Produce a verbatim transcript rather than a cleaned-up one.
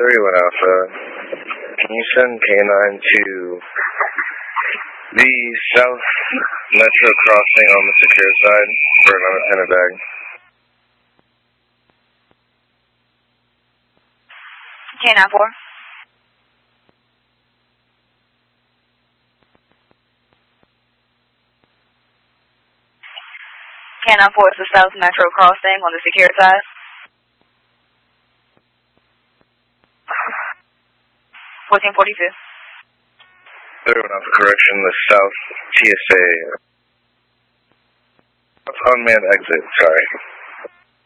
thirty-one Alpha. Can you send K nine to the South Metro crossing on the secure side for an unattended bag? K nine four. K nine four is the South Metro crossing on the secure side. fourteen forty-two. thirty-one Alpha, correction, the South T S A. Unmanned exit, sorry.